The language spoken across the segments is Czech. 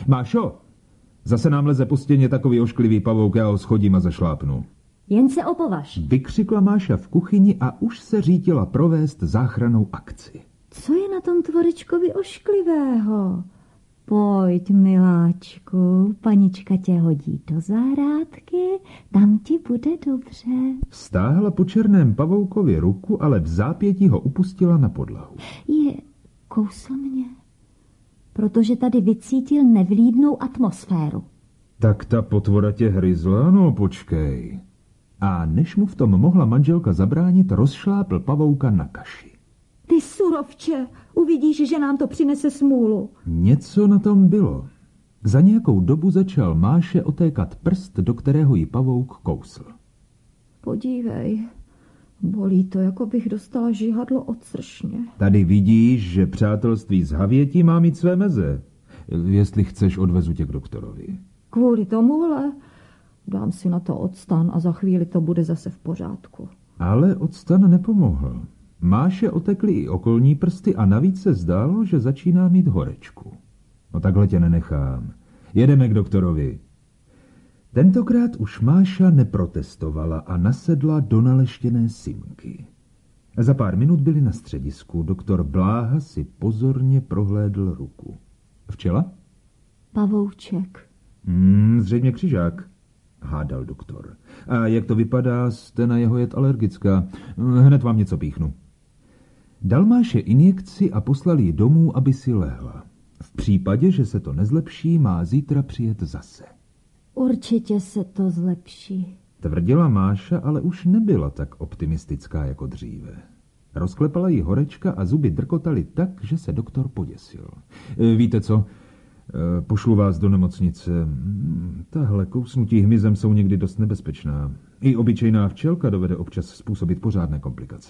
Mášo, zase nám leze po stěně takový ošklivý pavouk, já ho schodím a zašlápnu. Jen se opovaž. Vykřikla Máša v kuchyni a už se řítila provést záchrannou akci. Co je na tom tvorečkovi ošklivého? Pojď, miláčku, panička tě hodí do zahrádky, tam ti bude dobře. Stáhla po černém pavoukovi ruku, ale v zápětí ho upustila na podlahu. Kousl mě, protože tady vycítil nevlídnou atmosféru. Tak ta potvora tě hryzla? No počkej. A než mu v tom mohla manželka zabránit, rozšlápl pavouka na kaši. Ty surovče, uvidíš, že nám to přinese smůlu. Něco na tom bylo. Za nějakou dobu začal Máše otékat prst, do kterého jí pavouk kousl. Podívej, bolí to, jako bych dostala žihadlo od sršně. Tady vidíš, že přátelství s havětí má mít své meze. Jestli chceš, odvezu tě k doktorovi. Kvůli tomuhle dám si na to octan a za chvíli to bude zase v pořádku. Ale octan nepomohl. Máše otekly i okolní prsty a navíc se zdálo, že začíná mít horečku. No takhle tě nenechám. Jedeme k doktorovi. Tentokrát už Máša neprotestovala a nasedla do naleštěné simky. Za pár minut byli na středisku. Doktor Bláha si pozorně prohlédl ruku. Včela? Pavouček. Zřejmě křižák, hádal doktor. A jak to vypadá, jste na jeho jed alergická. Hned vám něco píchnu. Dal Máše injekci a poslal ji domů, aby si lehla. V případě, že se to nezlepší, má zítra přijet zase. Určitě se to zlepší. Tvrdila Máša, ale už nebyla tak optimistická jako dříve. Rozklepala jí horečka a zuby drkotaly tak, že se doktor poděsil. Víte co? Pošlu vás do nemocnice. Tahle kousnutí hmyzem jsou někdy dost nebezpečná. I obyčejná včelka dovede občas způsobit pořádné komplikace.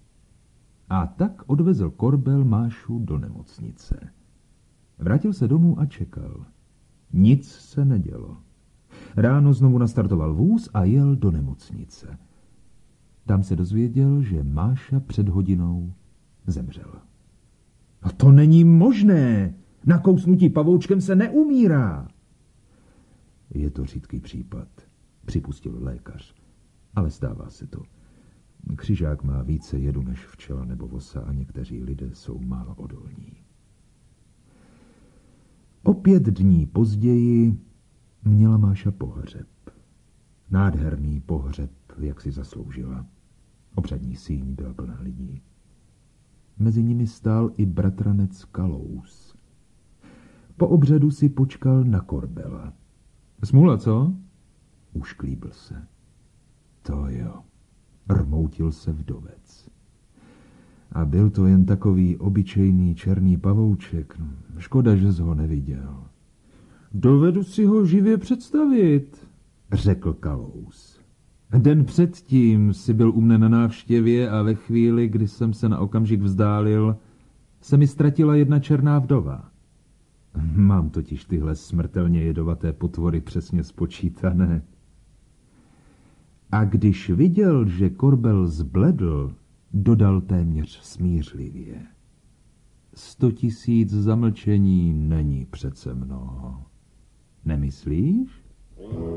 A tak odvezl korbel Mášu do nemocnice. Vrátil se domů a čekal. Nic se nedělo. Ráno znovu nastartoval vůz a jel do nemocnice. Tam se dozvěděl, že Máša před hodinou zemřela. A to není možné! Na kousnutí pavoučkem se neumírá. Je to řídký případ, připustil lékař. Ale stává se to. Křižák má více jedu než včela nebo vosa a někteří lidé jsou málo odolní. O 5 dní později měla Máša pohřeb. Nádherný pohřeb, jak si zasloužila. Obřadní síň byla plná lidí. Mezi nimi stál i bratranec Kalous. Po obřadu si počkal na korbela. Smůla, co? Ušklíbil se. To jo. Rmoutil se vdovec. A byl to jen takový obyčejný černý pavouček. Škoda, že jsi ho neviděl. Dovedu si ho živě představit, řekl Kalous. Den předtím si byl u mne na návštěvě a ve chvíli, kdy jsem se na okamžik vzdálil, se mi ztratila jedna černá vdova. Mám totiž tyhle smrtelně jedovaté potvory přesně spočítané. A když viděl, že korbel zbledl, dodal téměř smířlivě. 100 000 zamlčení není přece mnoho. Nemyslíš?